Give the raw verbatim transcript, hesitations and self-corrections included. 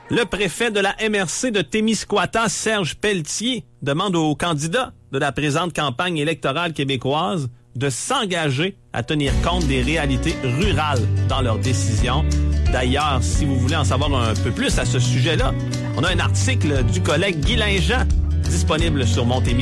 Le préfet de la M R C de Témiscouata, Serge Pelletier, demande aux candidats de la présente campagne électorale québécoise de s'engager à tenir compte des réalités rurales dans leurs décisions. D'ailleurs, si vous voulez en savoir un peu plus à ce sujet-là, on a un article du collègue Guy Linjean disponible sur Montémis.